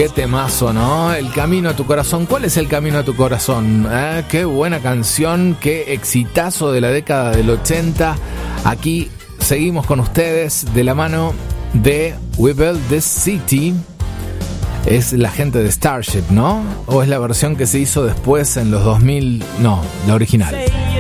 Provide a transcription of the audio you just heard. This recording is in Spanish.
Qué temazo, ¿no? El camino a tu corazón. ¿Cuál es el camino a tu corazón? Qué buena canción, qué exitazo de la década del 80. Aquí seguimos con ustedes de la mano de We Built This City. Es la gente de Starship, ¿no? ¿O es la versión que se hizo después en los 2000? No, la original.